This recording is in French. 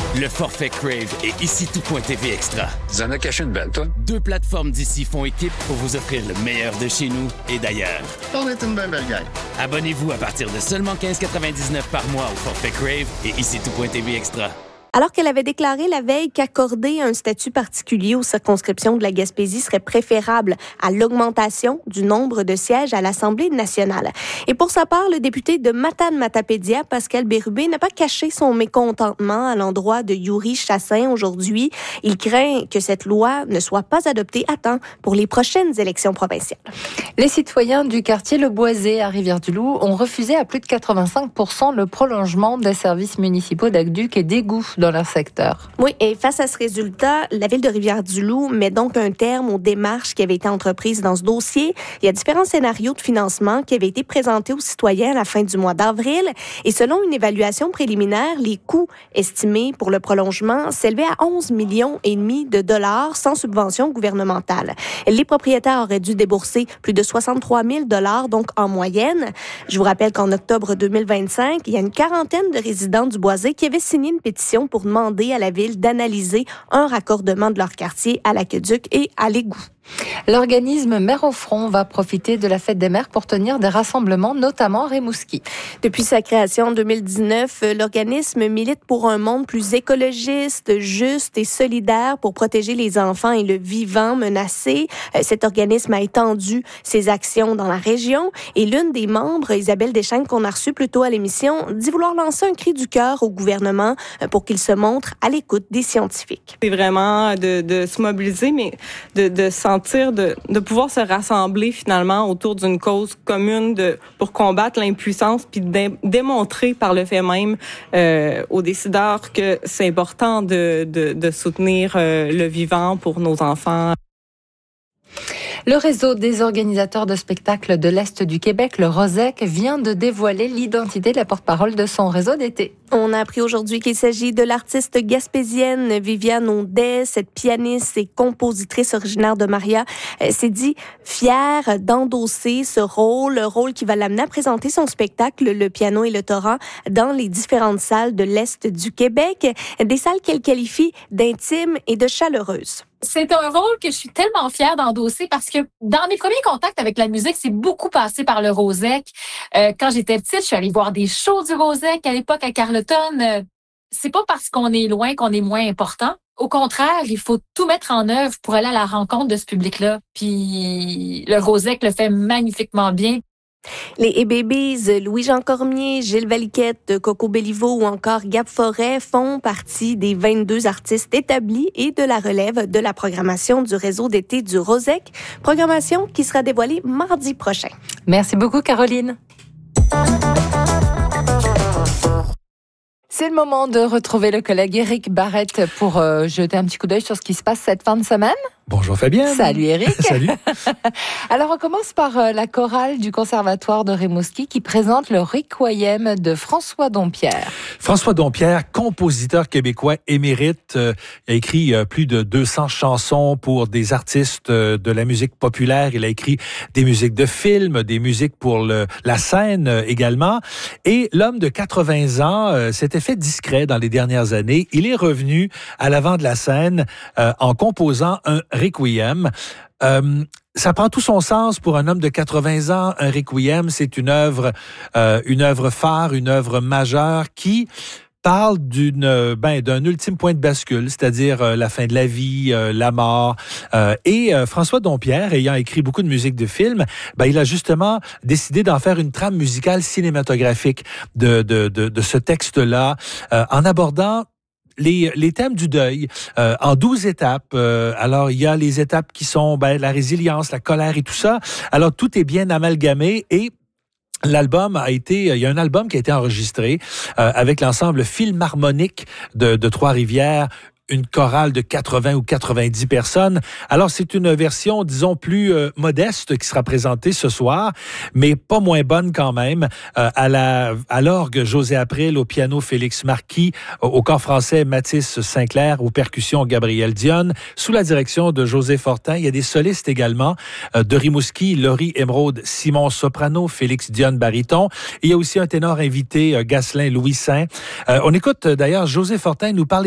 Le forfait Crave et ici tout.tv Extra. Tu en as caché une belle, toi? 2 plateformes d'ici font équipe pour vous offrir le meilleur de chez nous et d'ailleurs. On est une belle gang. Abonnez-vous à partir de seulement 15,99 par mois au forfait Crave et ici tout.tv Extra. Alors qu'elle avait déclaré la veille qu'accorder un statut particulier aux circonscriptions de la Gaspésie serait préférable à l'augmentation du nombre de sièges à l'Assemblée nationale. Et pour sa part, le député de Matane-Matapédia, Pascal Bérubé, n'a pas caché son mécontentement à l'endroit de Yuri Chassin aujourd'hui. Il craint que cette loi ne soit pas adoptée à temps pour les prochaines élections provinciales. Les citoyens du quartier Le Boisé à Rivière-du-Loup ont refusé à plus de 85% le prolongement des services municipaux d'aqueduc et d'égouts dans leur secteur. Oui, et face à ce résultat, la ville de Rivière-du-Loup met donc un terme aux démarches qui avaient été entreprises dans ce dossier. Il y a différents scénarios de financement qui avaient été présentés aux citoyens à la fin du mois d'avril. Et selon une évaluation préliminaire, les coûts estimés pour le prolongement s'élevaient à 11,5 millions de dollars sans subvention gouvernementale. Les propriétaires auraient dû débourser plus de 63 000 dollars, donc en moyenne. Je vous rappelle qu'en octobre 2025, il y a une quarantaine de résidents du Boisé qui avaient signé une pétition pour demander à la ville d'analyser un raccordement de leur quartier à l'aqueduc et à l'égout. L'organisme Mères au front va profiter de la fête des mères pour tenir des rassemblements, notamment à Rimouski. Depuis sa création en 2019, l'organisme milite pour un monde plus écologiste, juste et solidaire pour protéger les enfants et le vivant menacé. Cet organisme a étendu ses actions dans la région et l'une des membres, Isabelle Deschênes, qu'on a reçue plus tôt à l'émission, dit vouloir lancer un cri du cœur au gouvernement pour qu'il se montre à l'écoute des scientifiques. C'est vraiment de se mobiliser, mais de sentir, de pouvoir se rassembler finalement autour d'une cause commune pour combattre l'impuissance puis démontrer par le fait même aux décideurs que c'est important de soutenir le vivant pour nos enfants. Le réseau des organisateurs de spectacles de l'Est du Québec, le ROSEC, vient de dévoiler l'identité de la porte-parole de son réseau d'été. On a appris aujourd'hui qu'il s'agit de l'artiste gaspésienne Viviane Audet. Cette pianiste et compositrice originaire de Maria s'est dit fière d'endosser ce rôle qui va l'amener à présenter son spectacle Le piano et le torrent dans les différentes salles de l'Est du Québec, des salles qu'elle qualifie d'intimes et de chaleureuses. C'est un rôle que je suis tellement fière d'endosser parce que dans mes premiers contacts avec la musique, c'est beaucoup passé par le ROSEC. Quand j'étais petite, je suis allée voir des shows du ROSEC à l'époque à Carleton. C'est pas parce qu'on est loin qu'on est moins important. Au contraire, il faut tout mettre en œuvre pour aller à la rencontre de ce public-là. Puis le ROSEC le fait magnifiquement bien. Les A-Babies, Louis-Jean Cormier, Gilles Valiquette, Coco Belliveau ou encore Gab Forêt font partie des 22 artistes établis et de la relève de la programmation du réseau d'été du ROSEC. Programmation qui sera dévoilée mardi prochain. Merci beaucoup, Caroline. C'est le moment de retrouver le collègue Éric Barrette pour jeter un petit coup d'œil sur ce qui se passe cette fin de semaine. Bonjour Fabienne. Salut Éric. Salut. Alors on commence par la chorale du Conservatoire de Rimouski qui présente le Requiem de François Dompierre. François Dompierre, compositeur québécois émérite, a écrit plus de 200 chansons pour des artistes de la musique populaire. Il a écrit des musiques de films, des musiques pour la scène également. Et l'homme de 80 ans s'était fait discret dans les dernières années. Il est revenu à l'avant de la scène en composant un Requiem. Ça prend tout son sens pour un homme de 80 ans. Un Requiem, c'est une œuvre phare, une œuvre majeure qui parle d'un ultime point de bascule, c'est-à-dire la fin de la vie, la mort. Et François Dompierre, ayant écrit beaucoup de musique de film, il a justement décidé d'en faire une trame musicale cinématographique de ce texte-là, en abordant les thèmes du deuil en 12 étapes. Alors, il y a les étapes qui sont la résilience, la colère et tout ça. Alors, tout est bien amalgamé et il y a un album qui a été enregistré avec l'ensemble Philharmonique de Trois-Rivières, une chorale de 80 ou 90 personnes. Alors, c'est une version, disons, plus modeste qui sera présentée ce soir, mais pas moins bonne quand même. À l'orgue, José April, au piano, Félix Marquis, au corps français, Mathis Sinclair, aux percussions, Gabriel Dionne, sous la direction de José Fortin. Il y a des solistes également, de Rimouski, Laurie Émeraude, Simon Soprano, Félix Dionne, baryton. Il y a aussi un ténor invité, Ghislain Louis Saint. On écoute d'ailleurs José Fortin nous parler